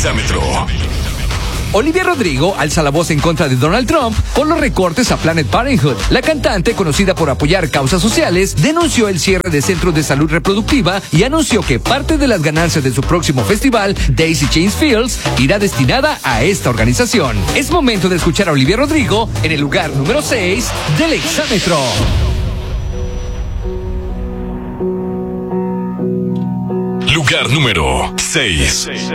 Exámetro. Olivia Rodrigo alza la voz en contra de Donald Trump por los recortes a Planned Parenthood. La cantante, conocida por apoyar causas sociales, denunció el cierre de centros de salud reproductiva y anunció que parte de las ganancias de su próximo festival, Daisy Chains Fields, irá destinada a esta organización. Es momento de escuchar a Olivia Rodrigo en el lugar número 6 del Exámetro. Lugar número 6.